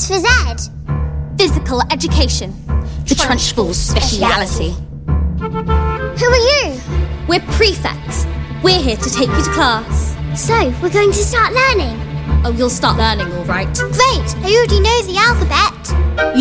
What's for Z? Physical education. The Trunchbull's speciality. Who are you? We're prefects. We're here to take you to class. So, we're going to start learning? Oh, you'll start learning, all right. Great! I already know the alphabet. You